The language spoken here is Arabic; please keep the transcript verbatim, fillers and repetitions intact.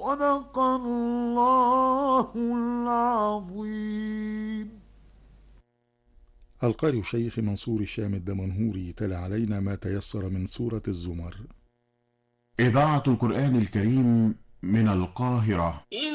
صدق الله العظيم. القارئ الشيخ منصور الشام الدمنهوري تلا علينا ما تيسر من سورة الزمر. إذاعة القرآن الكريم من القاهرة.